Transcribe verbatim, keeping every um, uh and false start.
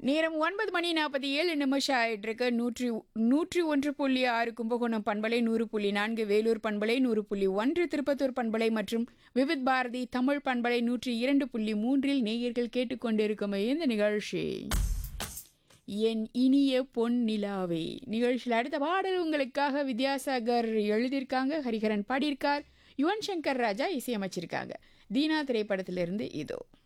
நேரம் ஒன்பது மணி நாற்பத்தி ஏழு நிமிஷம் ஆயிட்டிருக்கு. நூற்றி நூற்றி ஒன்று புள்ளி ஆறு கும்பகோணம் பண்பலை, நூறு புள்ளி நான்கு வேலூர் பண்பலை, நூறு புள்ளி ஒன்று திருப்பத்தூர் பண்பலை மற்றும் விவித் பாரதி தமிழ் பண்பலை நூற்றி இரண்டு புள்ளி மூன்றில் நேயர்கள் கேட்டுக்கொண்டிருக்கும் இந்த நிகழ்ச்சி என் இனிய பொன் நிலாவே. நிகழ்ச்சியில் அடுத்த பாடல் உங்களுக்காக வித்யாசாகர் எழுதியிருக்காங்க, ஹரிஹரன் பாடியிருக்கார், யுவன் சங்கர் ராஜா இசையமைச்சிருக்காங்க. தீனா திரைப்படத்திலிருந்து இதோ.